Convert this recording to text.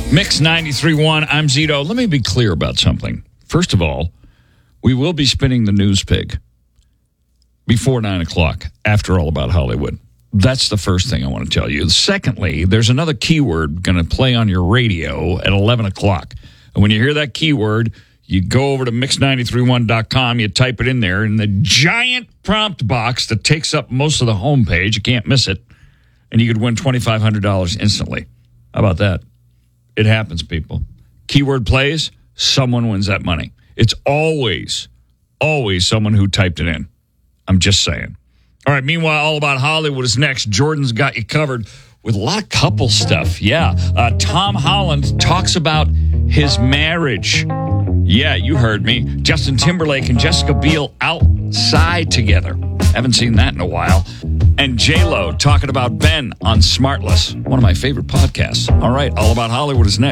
Mix 93.1, I'm Zito. Let me be clear about something. First of all, we will be spinning the news pig before 9 o'clock, after All About Hollywood. That's the first thing I want to tell you. Secondly, there's another keyword going to play on your radio at 11 o'clock. And when you hear that keyword, you go over to mix931.com, you type it in there, in the giant prompt box that takes up most of the homepage. You can't miss it. And you could win $2,500 instantly. How about that? It happens, people. Keyword plays, someone wins that money. It's always someone who typed it in. I'm just saying. All right, meanwhile, All About Hollywood is next. Jordan's got you covered with a lot of couple stuff. Yeah, Tom Holland talks about his marriage. Yeah, you heard me. Justin Timberlake and Jessica Biel outside together. Haven't seen that in a while. And J-Lo talking about Ben on Smartless, one of my favorite podcasts. All right, All About Hollywood is next.